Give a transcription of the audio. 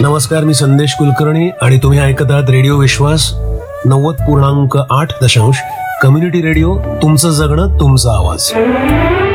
नमस्कार, मी संदेश कुलकर्णी आणि तुम्ही ऐकत आहात रेडिओ विश्वास 90.8 कम्युनिटी रेडिओ. तुमचं जगणं, तुमचा आवाज.